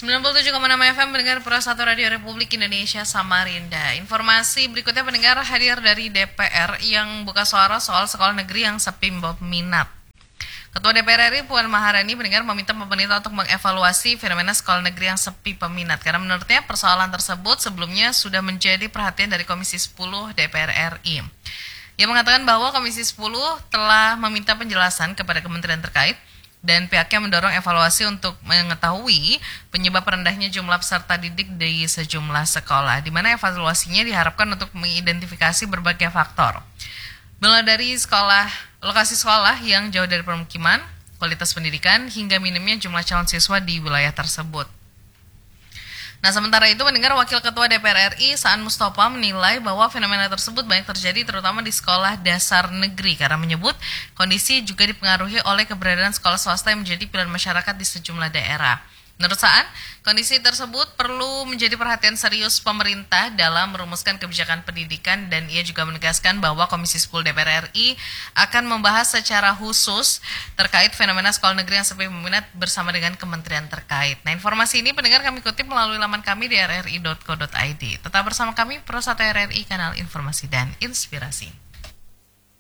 97,6 FM mendengar Pro 1 Radio Republik Indonesia Samarinda. Informasi berikutnya pendengar hadir dari DPR yang buka suara soal sekolah negeri yang sepi peminat. Ketua DPR RI Puan Maharani mendengar meminta pemerintah untuk mengevaluasi fenomena sekolah negeri yang sepi peminat. Karena menurutnya persoalan tersebut sebelumnya sudah menjadi perhatian dari Komisi 10 DPR RI. Ia mengatakan bahwa Komisi 10 telah meminta penjelasan kepada kementerian terkait dan pihaknya mendorong evaluasi untuk mengetahui penyebab rendahnya jumlah peserta didik di sejumlah sekolah, di mana evaluasinya diharapkan untuk mengidentifikasi berbagai faktor. Mulai dari lokasi sekolah yang jauh dari permukiman, kualitas pendidikan, hingga minimnya jumlah calon siswa di wilayah tersebut. Nah, sementara itu mendengar Wakil Ketua DPR RI Saan Mustafa menilai bahwa fenomena tersebut banyak terjadi terutama di sekolah dasar negeri karena menyebut kondisi juga dipengaruhi oleh keberadaan sekolah swasta yang menjadi pilihan masyarakat di sejumlah daerah. Menurut Saan, kondisi tersebut perlu menjadi perhatian serius pemerintah dalam merumuskan kebijakan pendidikan dan ia juga menegaskan bahwa Komisi 10 DPR RI akan membahas secara khusus terkait fenomena sekolah negeri yang sepi peminat bersama dengan kementerian terkait. Nah, informasi ini pendengar kami kutip melalui laman kami di rri.co.id. Tetap bersama kami Pro 1 RRI, kanal informasi dan inspirasi.